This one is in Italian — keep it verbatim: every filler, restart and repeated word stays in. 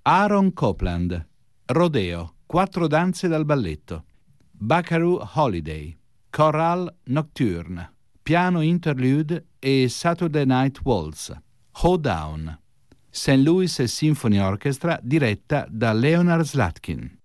Aaron Copland, Rodeo, quattro danze dal balletto. Buckaroo Holiday, Chorale Nocturne, Piano Interlude e Saturday Night Waltz. Hoedown, Saint Louis Symphony Orchestra diretta da Leonard Slatkin.